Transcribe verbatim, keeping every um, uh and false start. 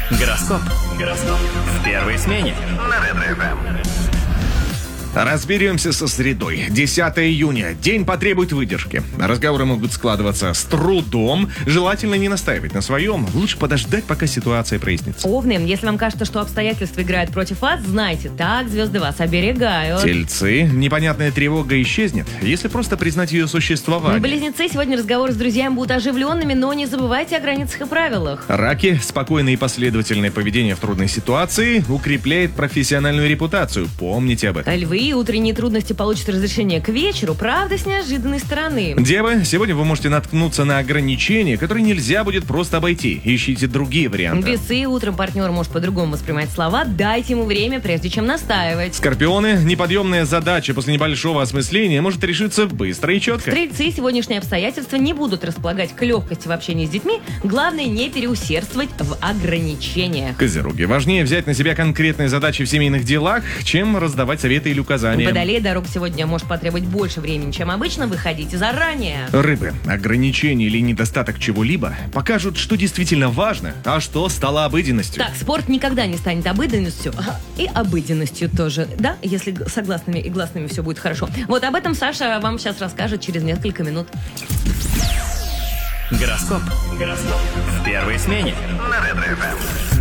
Гороскоп. Гороскоп. В первой смене. На Ретро-ФМ. Разберемся со средой. десятого июня. День потребует выдержки. Разговоры могут складываться с трудом. Желательно не настаивать на своем. Лучше подождать, пока ситуация прояснится. Овны, если вам кажется, что обстоятельства играют против вас, знайте, так звезды вас оберегают. Тельцы. Непонятная тревога исчезнет, если просто признать ее существование. Близнецы, сегодня разговоры с друзьями будут оживленными, но не забывайте о границах и правилах. Раки. Спокойное и последовательное поведение в трудной ситуации укрепляет профессиональную репутацию. Помните об этом. Львы, утренние трудности получат разрешение к вечеру, правда, с неожиданной стороны. Девы, сегодня вы можете наткнуться на ограничения, которые нельзя будет просто обойти. Ищите другие варианты. Весы, утром партнер может по-другому воспринимать слова, дайте ему время, прежде чем настаивать. Скорпионы, неподъемная задача после небольшого осмысления может решиться быстро и четко. Стрельцы, сегодняшние обстоятельства не будут располагать к легкости в общении с детьми, главное не переусердствовать в ограничениях. Козероги, важнее взять на себя конкретные задачи в семейных делах, чем раздавать советы или указания. Водолей, дорога сегодня может потребовать больше времени, чем обычно, выходите заранее. Рыбы, ограничения или недостаток чего-либо покажут, что действительно важно, а что стало обыденностью. Так, спорт никогда не станет обыденностью, и обыденностью тоже, да, если согласными и гласными все будет хорошо. Вот об этом Саша вам сейчас расскажет через несколько минут. Гороскоп. Гороскоп. В первой смене. На Ретро-ФМ.